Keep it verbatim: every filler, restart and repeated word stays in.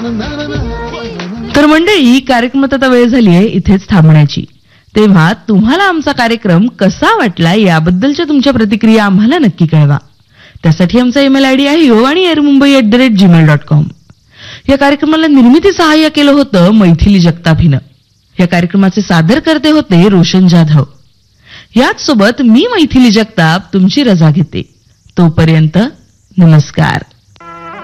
तर मंडळी, कार्यक्रमात आता वेळ झाली आहे इथेच थांबण्याची. तेव्हा तुम्हाला आमचा कार्यक्रम कसा वाटला याबद्दलच्या तुमच्या प्रतिक्रिया आम्हाला नक्की कळवा. त्यासाठी आमचा ईमेल आयडी आहे युवाणी air Mumbai at the rate Gmail dot com. या कार्यक्रमाला निर्मिती सहाय्य केलं होतं मैथिली जगताप हिनं. या कार्यक्रमाचे सादर करते होते रोशन जाधव. याच सोबत मी मैथिली जगताप तुमची रजा घेते. तोपर्यंत नमस्कार.